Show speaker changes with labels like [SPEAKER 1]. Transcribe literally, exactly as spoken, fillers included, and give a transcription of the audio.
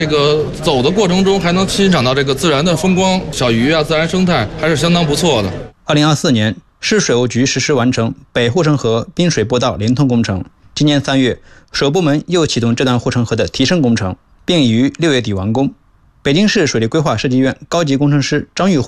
[SPEAKER 1] 这个走的过程中还能欣赏到这个自然的风光、小鱼啊，自然生态还是相当不错的。
[SPEAKER 2] 二零二四年，市水务局实施完成北护城河滨水坡道连通工程。今年三月，水部门又启动这段护城河的提升工程，并已于六月底完工。北京市水利规划设计院高级工程师张玉